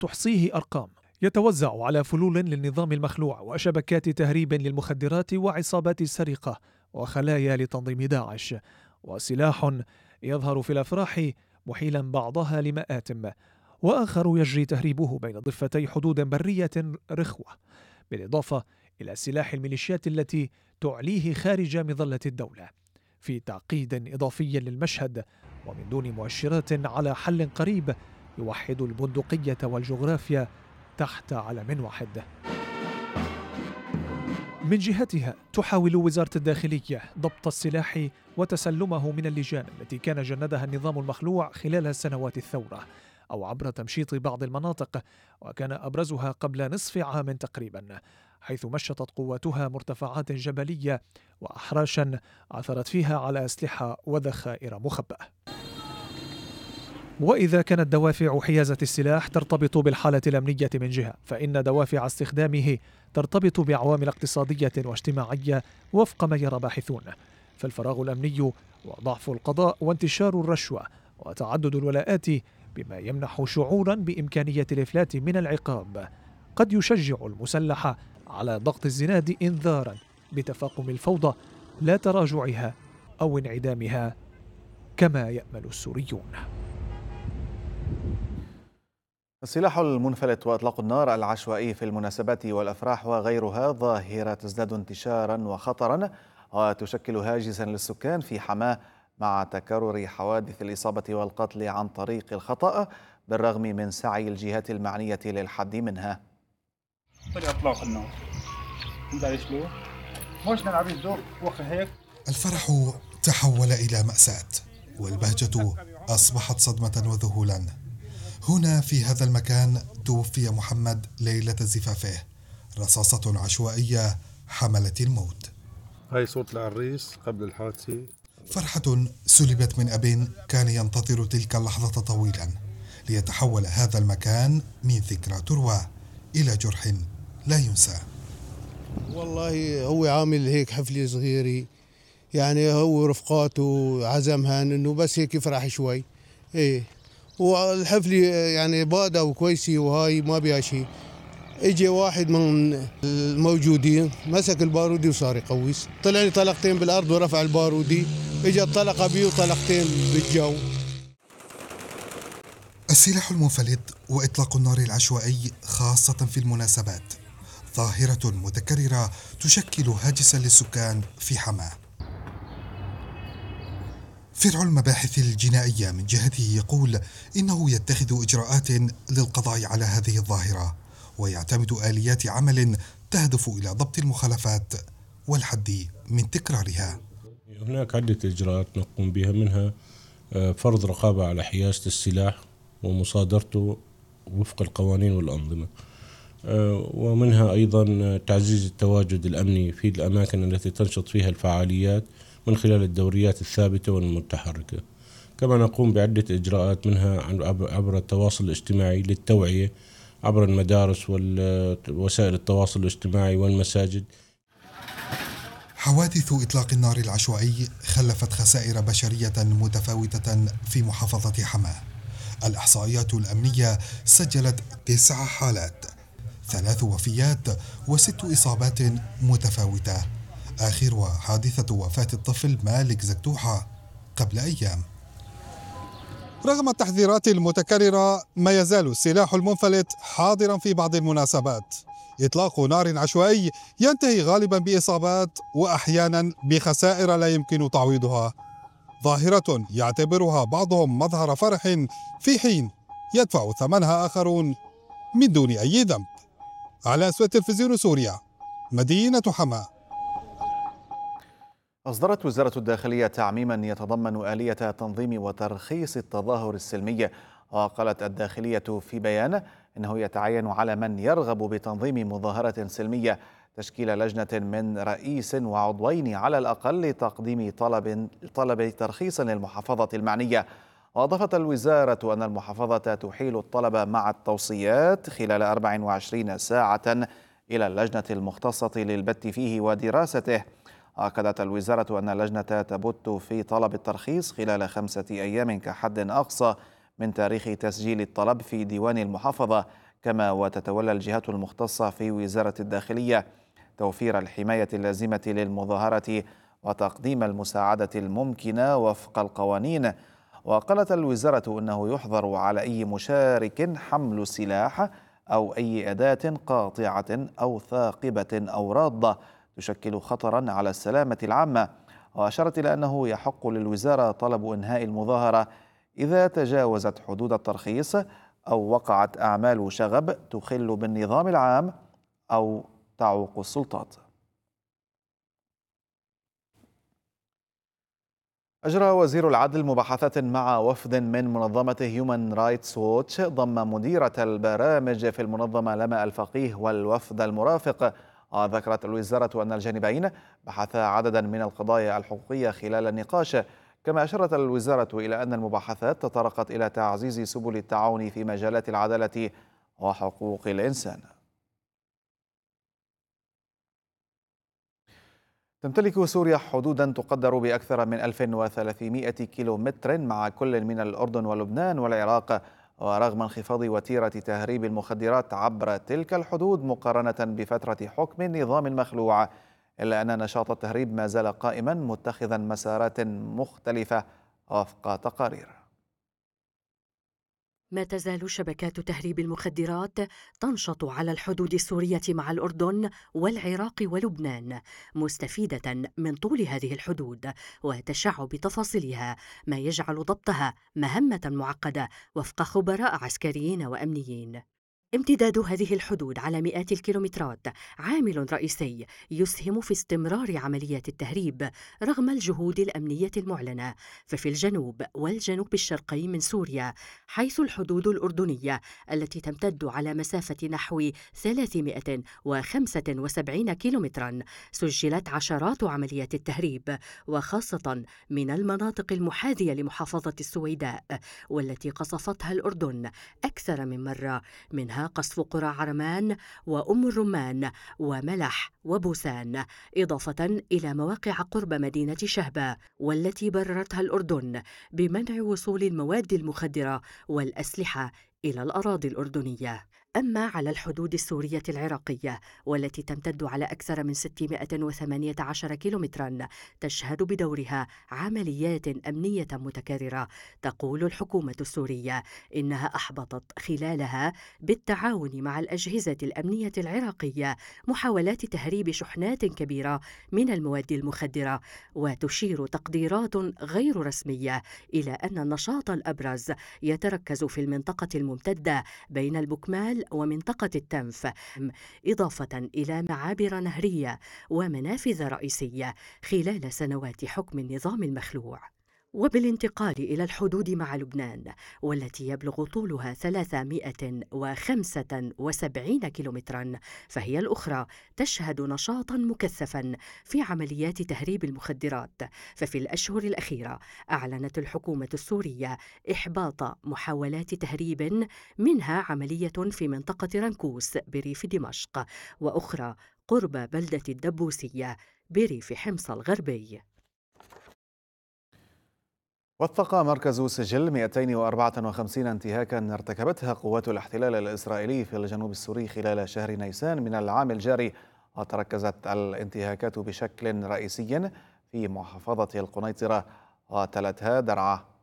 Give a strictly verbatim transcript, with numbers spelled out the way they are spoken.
تحصيه أرقام. يتوزع على فلول للنظام المخلوع وشبكات تهريب للمخدرات وعصابات السرقة وخلايا لتنظيم داعش، وسلاح يظهر في الأفراح محيلا بعضها لمآتم، وآخر يجري تهريبه بين ضفتي حدود برية رخوة، بالإضافة إلى سلاح الميليشيات التي تعليه خارج مظلة الدولة، في تعقيد إضافي للمشهد ومن دون مؤشرات على حل قريب يوحد البندقية والجغرافيا تحت علم واحد. من جهتها تحاول وزارة الداخلية ضبط السلاح وتسلمه من اللجان التي كان جندها النظام المخلوع خلال سنوات الثورة، أو عبر تمشيط بعض المناطق، وكان أبرزها قبل نصف عام تقريبا، حيث مشطت قواتها مرتفعات جبلية وأحراشا عثرت فيها على أسلحة وذخائر مخبأة. وإذا كانت دوافع حيازة السلاح ترتبط بالحالة الأمنية من جهة، فإن دوافع استخدامه ترتبط بعوامل اقتصادية واجتماعية وفق ما يرى باحثون، فالفراغ الأمني وضعف القضاء وانتشار الرشوة وتعدد الولاءات بما يمنح شعورا بإمكانية الإفلات من العقاب قد يشجع المسلح على ضغط الزناد إنذارا بتفاقم الفوضى لا تراجعها أو انعدامها كما يأمل السوريون. السلاح المنفلت وإطلاق النار العشوائي في المناسبات والأفراح وغيرها ظاهرة تزداد انتشارا وخطرا وتشكل هاجسا للسكان في حماة، مع تكرر حوادث الإصابة والقتل عن طريق الخطأ بالرغم من سعي الجهات المعنية للحد منها. إطلاق النار الفرح تحول إلى مأساة، والبهجة أصبحت صدمة وذهولا. هنا في هذا المكان توفي محمد ليلة زفافه، رصاصة عشوائية حملت الموت. هاي صوت العريس قبل الحادثة. فرحة سلبت من أب كان ينتظر تلك اللحظة طويلا، ليتحول هذا المكان من ذكرى تروى إلى جرح لا ينسى. والله هو عامل هيك حفلة صغيرة، يعني هو رفقاته عزمها انه بس هيك يفرح شوي، ايه، والحفلة يعني بادة وكويسة وهاي ما بيها شيء. اجى واحد من الموجودين مسك البارودي وصار يقوس، طلع لي طلقتين بالارض ورفع البارودي، اجى طلقه بيه وطلقتين بالجو. السلاح المنفلت واطلاق النار العشوائي خاصة في المناسبات ظاهرة متكررة تشكل هاجسا للسكان في حماة. فرع المباحث الجنائية من جهته يقول إنه يتخذ إجراءات للقضاء على هذه الظاهرة، ويعتمد آليات عمل تهدف إلى ضبط المخالفات والحد من تكرارها. هناك عدة إجراءات نقوم بها، منها فرض رقابة على حيازة السلاح ومصادرته وفق القوانين والأنظمة، ومنها أيضا تعزيز التواجد الأمني في الأماكن التي تنشط فيها الفعاليات من خلال الدوريات الثابتة والمتحركة. كما نقوم بعدة إجراءات، منها عبر التواصل الاجتماعي للتوعية عبر المدارس ووسائل التواصل الاجتماعي والمساجد. حوادث إطلاق النار العشوائي خلفت خسائر بشرية متفاوتة في محافظة حماة. الإحصائيات الأمنية سجلت تسع حالات، ثلاث وفيات وست إصابات متفاوتة، آخرها حادثة وفاة الطفل مالك زكتوحة قبل أيام. رغم التحذيرات المتكررة ما يزال السلاح المنفلت حاضرا في بعض المناسبات. إطلاق نار عشوائي ينتهي غالبا بإصابات وأحيانا بخسائر لا يمكن تعويضها، ظاهرة يعتبرها بعضهم مظهر فرح في حين يدفع ثمنها آخرون من دون أي ذنب. على أسوة تلفزيون سوريا، مدينة حماة. أصدرت وزارة الداخلية تعميما يتضمن آلية تنظيم وترخيص التظاهر السلمي، وقالت الداخلية في بيان إنه يتعين على من يرغب بتنظيم مظاهرة سلمية تشكيل لجنة من رئيس وعضوين على الأقل لتقديم طلب طلب ترخيص للمحافظة المعنية. وأضافت الوزارة أن المحافظة تحيل الطلب مع التوصيات خلال أربع وعشرين ساعة إلى اللجنة المختصة للبت فيه ودراسته. أكدت الوزارة أن اللجنة تبت في طلب الترخيص خلال خمسة أيام كحد أقصى من تاريخ تسجيل الطلب في ديوان المحافظة، كما وتتولى الجهات المختصة في وزارة الداخلية توفير الحماية اللازمة للمظاهرة وتقديم المساعدة الممكنة وفق القوانين. وقالت الوزارة أنه يحظر على أي مشارك حمل سلاح أو أي أداة قاطعة أو ثاقبة أو رادة تشكل خطرا على السلامة العامة. وأشارت إلى أنه يحق للوزارة طلب إنهاء المظاهرة إذا تجاوزت حدود الترخيص أو وقعت أعمال شغب تخل بالنظام العام أو تعوق السلطات. أجرى وزير العدل مباحثات مع وفد من منظمة هيومن رايتس ووتش ضم مديرة البرامج في المنظمة لما الفقيه والوفد المرافق. ذكرت الوزارة أن الجانبين بحثا عددا من القضايا الحقوقية خلال النقاش، كما أشارت الوزارة إلى أن المباحثات تطرقت إلى تعزيز سبل التعاون في مجالات العدالة وحقوق الإنسان. تمتلك سوريا حدودا تقدر بأكثر من ألف وثلاثمائة كيلومتر مع كل من الأردن ولبنان والعراق. ورغم انخفاض وتيرة تهريب المخدرات عبر تلك الحدود مقارنة بفترة حكم النظام المخلوع، إلا أن نشاط التهريب ما زال قائما متخذا مسارات مختلفة وفق تقارير. ما تزال شبكات تهريب المخدرات تنشط على الحدود السورية مع الأردن والعراق ولبنان، مستفيدة من طول هذه الحدود وتشعب تفاصيلها، ما يجعل ضبطها مهمة معقدة وفق خبراء عسكريين وأمنيين. امتداد هذه الحدود على مئات الكيلومترات عامل رئيسي يسهم في استمرار عمليات التهريب رغم الجهود الأمنية المعلنة. ففي الجنوب والجنوب الشرقي من سوريا، حيث الحدود الأردنية التي تمتد على مسافة نحو ثلاثمائة وخمسة وسبعين كيلومترا، سجلت عشرات عمليات التهريب، وخاصة من المناطق المحاذية لمحافظة السويداء والتي قصفتها الأردن أكثر من مرة، منها قصف قرى عرمان وأم الرمان وملح وبوسان، إضافة إلى مواقع قرب مدينة شهبة والتي بررتها الأردن بمنع وصول المواد المخدرة والأسلحة إلى الأراضي الأردنية. أما على الحدود السورية العراقية والتي تمتد على أكثر من ستمائة وثمانية عشر كيلومترا، تشهد بدورها عمليات أمنية متكررة. تقول الحكومة السورية إنها أحبطت خلالها بالتعاون مع الأجهزة الأمنية العراقية محاولات تهريب شحنات كبيرة من المواد المخدرة، وتشير تقديرات غير رسمية إلى أن النشاط الأبرز يتركز في المنطقة الممتدة بين البكمال ومنطقة التنف، إضافة إلى معابر نهرية ومنافذ رئيسية خلال سنوات حكم النظام المخلوع. وبالانتقال إلى الحدود مع لبنان والتي يبلغ طولها ثلاثمائة وخمسة وسبعين كيلومترا، فهي الأخرى تشهد نشاطا مكثفا في عمليات تهريب المخدرات. ففي الأشهر الأخيرة أعلنت الحكومة السورية إحباط محاولات تهريب، منها عملية في منطقة رنكوس بريف دمشق، وأخرى قرب بلدة الدبوسية بريف حمص الغربي. وثق مركز سجل مئتين وأربعة وخمسين انتهاكا ارتكبتها قوات الاحتلال الإسرائيلي في الجنوب السوري خلال شهر نيسان من العام الجاري، وتركزت الانتهاكات بشكل رئيسي في محافظة القنيطرة وتلتها درعا.